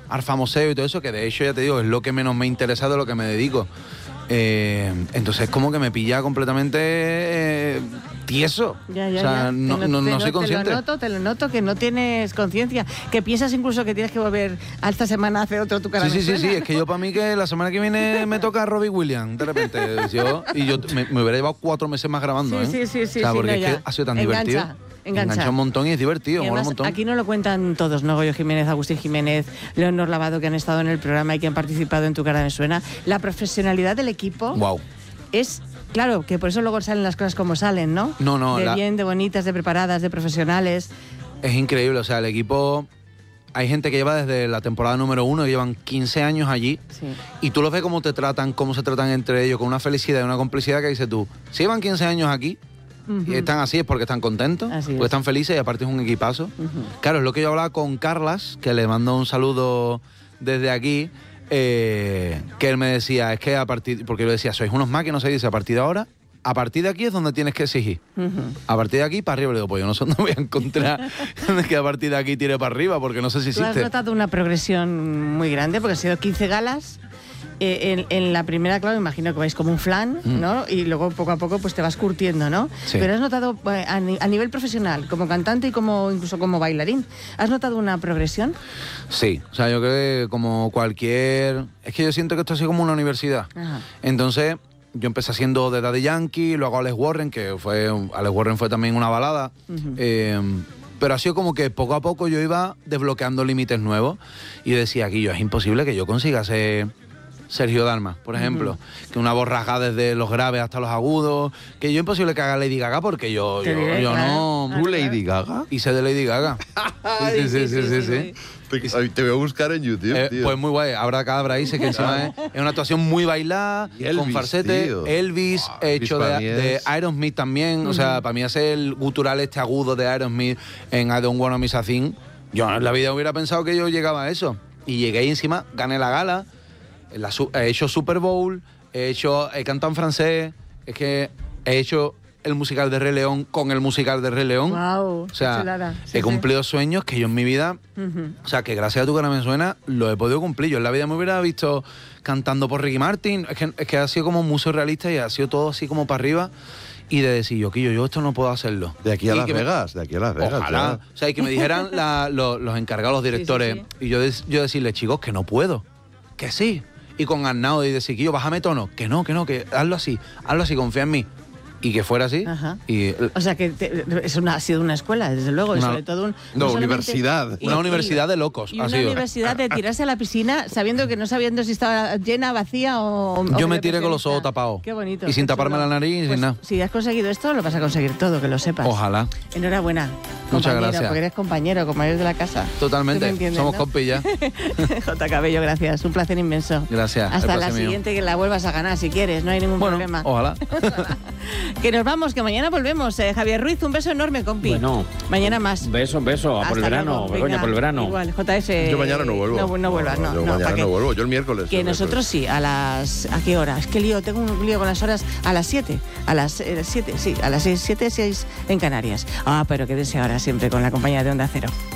al famoseo y todo eso, que de hecho, ya te digo, es lo que menos me interesa de lo que me dedico. Entonces como que me pilla completamente tieso. Ya, o sea, no soy consciente. Te lo noto, que no tienes conciencia, que piensas incluso que tienes que volver a esta semana a hacer otro Tu cara me suena. Sí, es que yo para mí que la semana que viene me toca a Robbie Williams, de repente. Yo me hubiera llevado 4 meses más grabando, Sí. O sea, porque es que ha sido tan divertido. Engancha un montón y es divertido, y además, mola un montón. Aquí no lo cuentan todos, ¿no? Goyo Jiménez, Agustín Jiménez, Leonor Lavado, que han estado en el programa y que han participado en Tu cara me suena. La profesionalidad del equipo es... Claro, que por eso luego salen las cosas como salen, ¿no? No. De bien, de bonitas, de preparadas, de profesionales. Es increíble, o sea, el equipo... Hay gente que lleva desde la temporada número 1, que llevan 15 años allí, y tú los ves cómo te tratan, cómo se tratan entre ellos, con una felicidad y una complicidad que dices tú, si llevan 15 años aquí, y están así es porque están contentos, porque están felices y aparte es un equipazo. Claro, es lo que yo hablaba con Carlas, que le mando un saludo desde aquí, que él me decía, es que a partir, porque yo le decía, sois unos máquinas, se dice, a partir de ahora, a partir de aquí es donde tienes que exigir. A partir de aquí para arriba. Le digo, pues yo no sé dónde voy a encontrar que a partir de aquí tire para arriba, porque no sé si existe. ¿Tú has notado una progresión muy grande? Porque han sido 15 galas. En la primera, claro, imagino que vais como un flan, ¿no? Y luego poco a poco pues te vas curtiendo, ¿no? Sí. Pero has notado a nivel profesional, como cantante y incluso como bailarín, ¿has notado una progresión? Sí, o sea, yo creo que como cualquier... Es que yo siento que esto ha sido como una universidad. Ajá. Entonces, yo empecé haciendo de Daddy Yankee, luego Alex Warren, Alex Warren fue también una balada. Pero ha sido como que poco a poco yo iba desbloqueando límites nuevos y decía, aquí es imposible que yo consiga ser Sergio Dalma, por ejemplo, que una voz rasgada desde los graves hasta los agudos, que yo imposible que haga Lady Gaga porque yo no... ¿Tú Lady Gaga? Hice de Lady Gaga. Sí. Te voy a buscar en YouTube, tío. Pues muy guay, habrá cadabra ahí, sé que encima es una actuación muy bailada, Elvis, con falsete, tío. Elvis, hecho de Aerosmith también, o sea, para mí hacer el gutural este agudo de Aerosmith en I Don't Wanna Miss a Thing, yo en la vida hubiera pensado que yo llegaba a eso, y llegué y encima gané la gala, he hecho Super Bowl, he cantado en francés, es que he hecho el musical de Rey León con el musical de Rey León. Wow, o sea, chulada. He cumplido sueños que yo en mi vida, o sea, que gracias a Tu cara me suena, lo he podido cumplir. Yo en la vida me hubiera visto cantando por Ricky Martin, es que ha sido como muy surrealista y ha sido todo así como para arriba. Y de decir, yo esto no puedo hacerlo. De aquí a Las Vegas. Ojalá. Ya. O sea, y que me dijeran los encargados, los directores, y yo decirles, chicos, que no puedo, que sí. Y con Arnau y decir, Quillo, bájame tono, que no, que hazlo así, confía en mí. Y que fuera así. Ajá. Y, o sea que ha sido una escuela, desde luego, y sobre todo universidad. Una universidad de locos. Y una universidad de tirarse a la piscina no sabiendo si estaba llena, vacía o... Yo me tiré con los ojos tapados. Qué bonito. Y sin taparme la nariz y sin nada. Si has conseguido esto, lo vas a conseguir todo, que lo sepas. Ojalá. Enhorabuena. Muchas gracias. Porque eres compañero de la casa. Totalmente. Somos compis ya. J. Cabello, gracias. Un placer inmenso. Gracias. Hasta la siguiente, que la vuelvas a ganar si quieres. No hay ningún problema. Ojalá. Que nos vamos, que mañana volvemos. Javier Ruiz, un beso enorme, compi. Bueno. Mañana más. Beso. A por el verano, Begoña, por el verano. Igual, JF. Yo mañana no vuelvo. No vuelvas, no. Yo mañana no vuelvo, yo el miércoles. Que nosotros sí, ¿a qué hora? Es que tengo un lío con las horas. A las 7. A las 7, sí. A las 6 en Canarias. Pero quédense ahora siempre con la compañía de Onda Cero.